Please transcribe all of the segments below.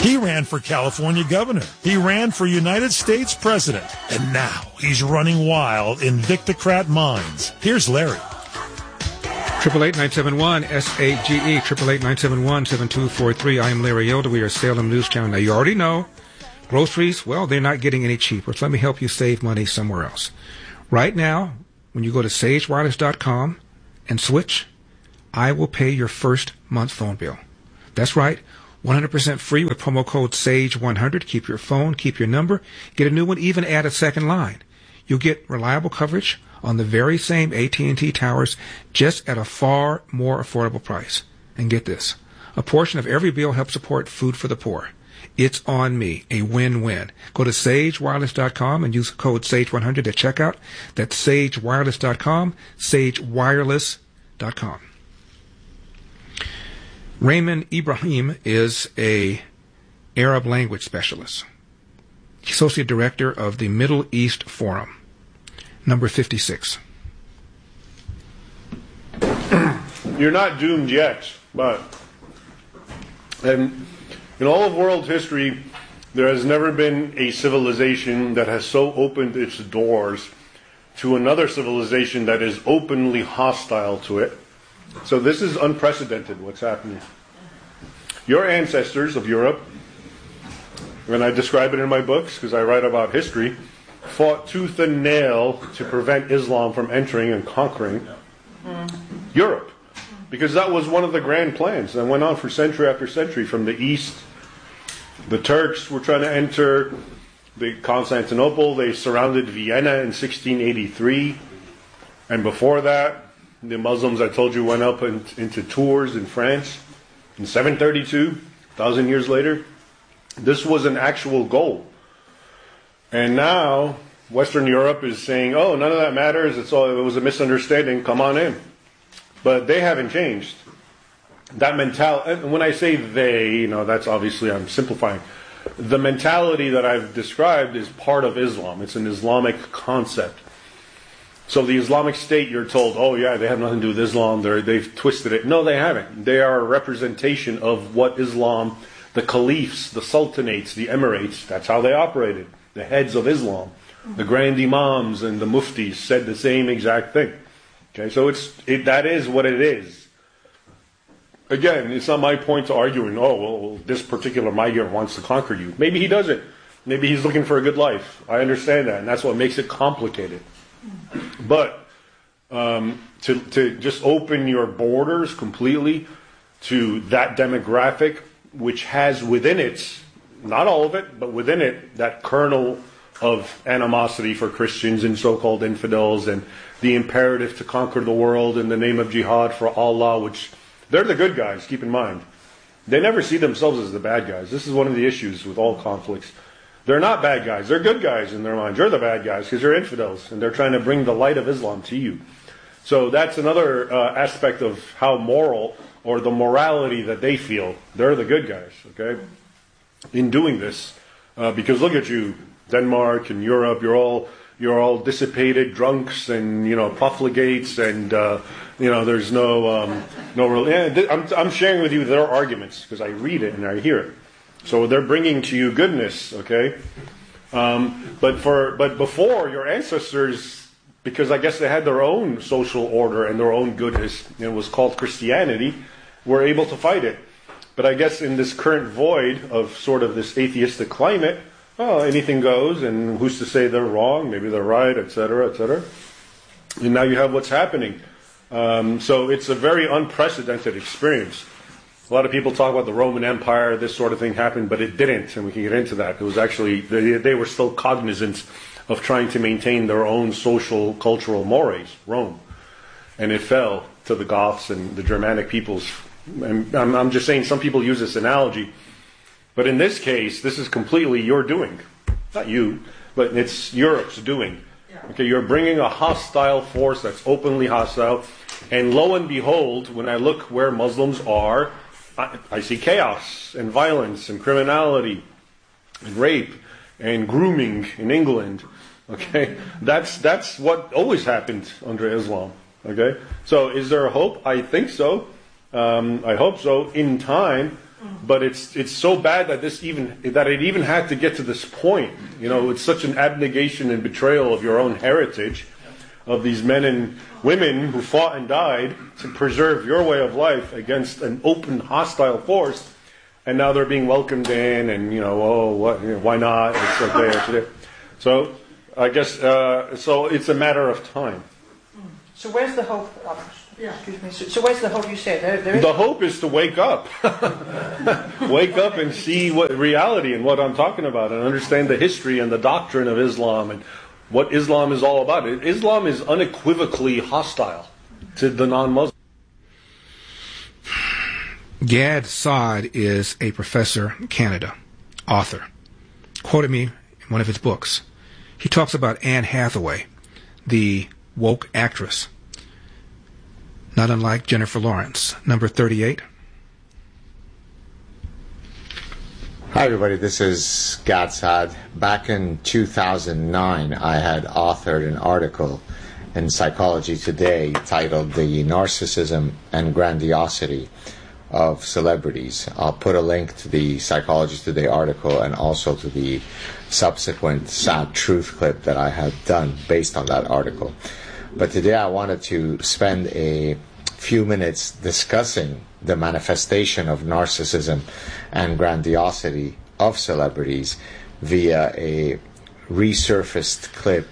He ran for California governor. He ran for United States president. And now he's running wild in Victocrat minds. Here's Larry. 888-971-SAGE, 888-971-7243. I am Larry Elder. We are Salem News Channel. Now, you already know, groceries, well, they're not getting any cheaper. So let me help you save money somewhere else. Right now, when you go to sagewireless.com and switch, I will pay your first month phone bill. That's right, 100% free with promo code SAGE100. Keep your phone, keep your number, get a new one, even add a second line. You'll get reliable coverage on the very same AT&T towers, just at a far more affordable price. And get this, a portion of every bill helps support Food for the Poor. It's on me, a win-win. Go to sagewireless.com and use code SAGE100 at checkout. That's sagewireless.com, sagewireless.com. Raymond Ibrahim is a Arab language specialist, Associate Director of the Middle East Forum, number 56. You're not doomed yet, but in all of world history, there has never been a civilization that has so opened its doors to another civilization that is openly hostile to it. So this is unprecedented, what's happening. Your ancestors of Europe, and I describe it in my books because I write about history, fought tooth and nail to prevent Islam from entering and conquering Europe. Because that was one of the grand plans that went on for century after century. From the east, the Turks were trying to enter Constantinople. They surrounded Vienna in 1683. And before that, the Muslims, I told you, went up into Tours in France in 732, 1,000 years later. This was an actual goal. And now, Western Europe is saying, oh, none of that matters. It was a misunderstanding. Come on in. But they haven't changed. That mentality, and when I say they, that's obviously, I'm simplifying. The mentality that I've described is part of Islam. It's an Islamic concept. So the Islamic State, you're told, oh yeah, they have nothing to do with Islam, they've twisted it. No, they haven't. They are a representation of what Islam, the caliphs, the sultanates, the emirates, that's how they operated. The heads of Islam, the grand imams and the muftis said the same exact thing. Okay, so that is what it is. Again, it's not my point to arguing, well, this particular migrant wants to conquer you. Maybe he doesn't. Maybe he's looking for a good life. I understand that, and that's what makes it complicated. But to just open your borders completely to that demographic, which has within it, not all of it, but within it, that kernel of animosity for Christians and so-called infidels, and the imperative to conquer the world in the name of jihad for Allah, which they're the good guys, keep in mind. They never see themselves as the bad guys. This is one of the issues with all conflicts. They're not bad guys. They're good guys in their minds. You're the bad guys because you're infidels, and they're trying to bring the light of Islam to you. So that's another aspect of how moral, or the morality that they feel. They're the good guys, okay, in doing this. Because look at you, Denmark and Europe, you're all dissipated drunks and, profligates, and, there's no real... Yeah, I'm sharing with you their arguments because I read it and I hear it. So they're bringing to you goodness, okay? But before, your ancestors, because I guess they had their own social order and their own goodness, and it was called Christianity, were able to fight it. But I guess in this current void of sort of this atheistic climate, anything goes, and who's to say they're wrong? Maybe they're right, etc., etc. And now you have what's happening. So it's a very unprecedented experience. A lot of people talk about the Roman Empire, this sort of thing happened, but it didn't, and we can get into that. It was actually, they were still cognizant of trying to maintain their own social, cultural mores, Rome. And it fell to the Goths and the Germanic peoples. And I'm just saying, some people use this analogy, but in this case, this is completely your doing. Not you, but it's Europe's doing. Okay, you're bringing a hostile force that's openly hostile, and lo and behold, when I look where Muslims are, I see chaos and violence and criminality and rape and grooming in England. Okay, that's what always happened under Islam. Okay, so is there a hope? I think so. I hope so. In time, But it's so bad that it even had to get to this point. You know, it's such an abnegation and betrayal of your own heritage, of these men and women who fought and died to preserve your way of life against an open, hostile force, and now they're being welcomed in, and why not? It's okay. So I guess so. It's a matter of time. So where's the hope? Excuse me. So where's the hope? You say there is. The hope is to wake up, wake up and see what reality and what I'm talking about, and understand the history and the doctrine of Islam and what Islam is all about. Islam is unequivocally hostile to the non-Muslims. Gad Saad is a professor in Canada, author. Quoted me in one of his books. He talks about Anne Hathaway, the woke actress, not unlike Jennifer Lawrence. Number 38. Hi everybody, this is Gad Saad. Back in 2009, I had authored an article in Psychology Today titled The Narcissism and Grandiosity of Celebrities. I'll put a link to the Psychology Today article and also to the subsequent Sad Truth clip that I had done based on that article. But today I wanted to spend a few minutes discussing the manifestation of narcissism and grandiosity of celebrities via a resurfaced clip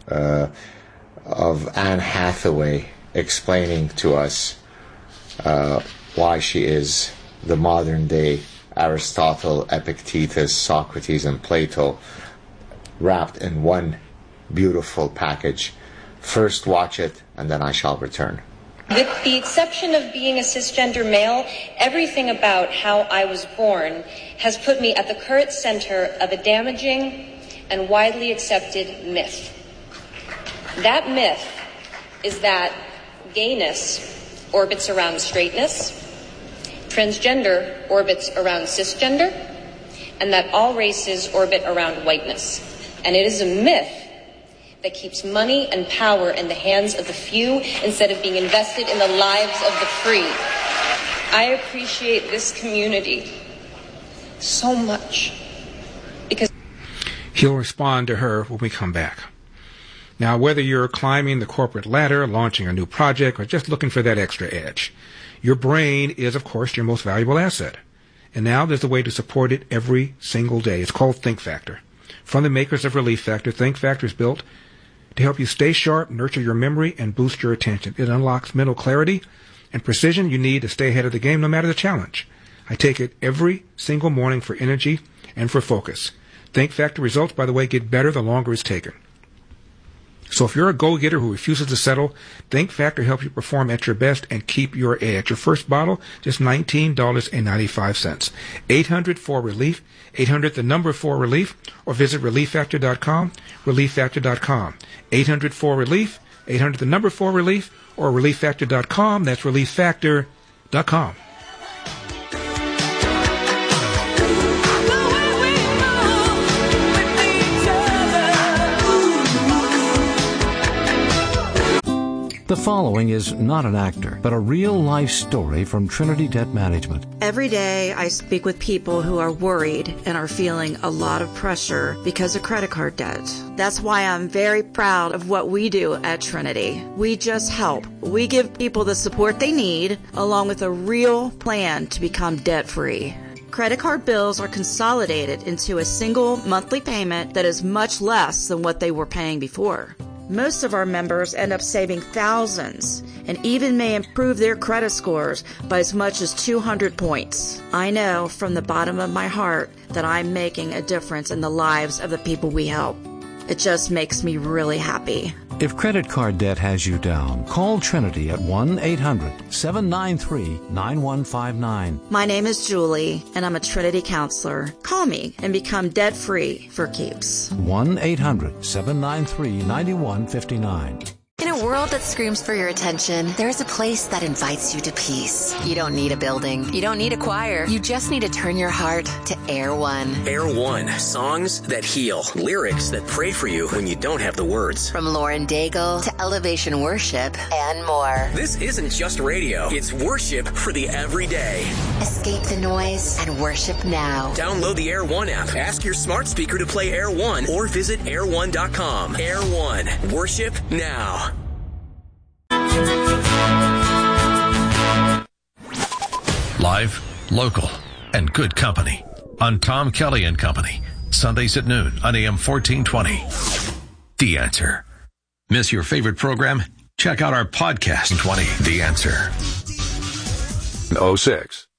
of Anne Hathaway explaining to us why she is the modern day Aristotle, Epictetus, Socrates, and Plato wrapped in one beautiful package. First watch it, and then I shall return. With the exception of being a cisgender male, everything about how I was born has put me at the current center of a damaging and widely accepted myth. That myth is that gayness orbits around straightness, transgender orbits around cisgender, and that all races orbit around whiteness. And it is a myth that keeps money and power in the hands of the few instead of being invested in the lives of the free. I appreciate this community so much because he'll respond to her when we come back. Now, whether you're climbing the corporate ladder, launching a new project, or just looking for that extra edge, your brain is, of course, your most valuable asset. And now there's a way to support it every single day. It's called Think Factor. From the makers of Relief Factor, Think Factor is built to help you stay sharp, nurture your memory, and boost your attention. It unlocks mental clarity and precision you need to stay ahead of the game no matter the challenge. I take it every single morning for energy and for focus. Think Factor results, by the way, get better the longer it's taken. So if you're a go-getter who refuses to settle, Think Factor helps you perform at your best and keep your edge. Your first bottle, just $19.95. 800-4-RELIEF, 800-4-RELIEF, or visit ReliefFactor.com, ReliefFactor.com. 800-4-RELIEF, 800-4-RELIEF, or ReliefFactor.com. That's ReliefFactor.com. The following is not an actor, but a real-life story from Trinity Debt Management. Every day I speak with people who are worried and are feeling a lot of pressure because of credit card debt. That's why I'm very proud of what we do at Trinity. We just help. We give people the support they need, along with a real plan to become debt-free. Credit card bills are consolidated into a single monthly payment that is much less than what they were paying before. Most of our members end up saving thousands and even may improve their credit scores by as much as 200 points. I know from the bottom of my heart that I'm making a difference in the lives of the people we help. It just makes me really happy. If credit card debt has you down, call Trinity at 1-800-793-9159. My name is Julie, and I'm a Trinity counselor. Call me and become debt-free for keeps. 1-800-793-9159. In a world that screams for your attention, there's a place that invites you to peace. You don't need a building. You don't need a choir. You just need to turn your heart to Air One. Air One. Songs that heal. Lyrics that pray for you when you don't have the words. From Lauren Daigle to Elevation Worship and more. This isn't just radio. It's worship for the everyday. Escape the noise and worship now. Download the Air One app. Ask your smart speaker to play Air One or visit air1.com. Air One. Worship now. Live, local, and good company on Tom Kelly and Company. Sundays at noon on AM 1420. The Answer. Miss your favorite program? Check out our podcast. 20. The Answer. 06.